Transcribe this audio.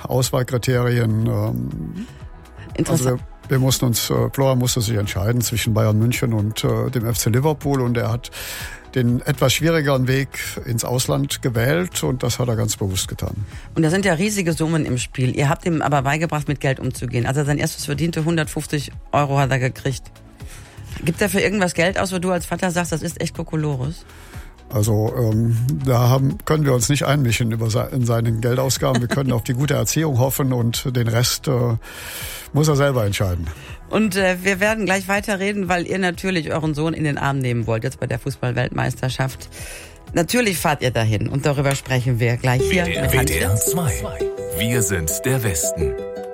Auswahlkriterien. Interessant. Also wir mussten uns, Florian musste sich entscheiden zwischen Bayern München und dem FC Liverpool und er hat den etwas schwierigeren Weg ins Ausland gewählt und das hat er ganz bewusst getan. Und da sind ja riesige Summen im Spiel. Ihr habt ihm aber beigebracht, mit Geld umzugehen. Also sein erstes verdiente 150 € hat er gekriegt. Gibt er für irgendwas Geld aus, wo du als Vater sagst, das ist echt Kokolores? Also können wir uns nicht einmischen in seinen Geldausgaben. Wir können auf die gute Erziehung hoffen und den Rest muss er selber entscheiden. Und wir werden gleich weiterreden, weil ihr natürlich euren Sohn in den Arm nehmen wollt, jetzt bei der Fußball-Weltmeisterschaft. Natürlich fahrt ihr dahin und darüber sprechen wir gleich hier. WDR 2. Wir sind der Westen.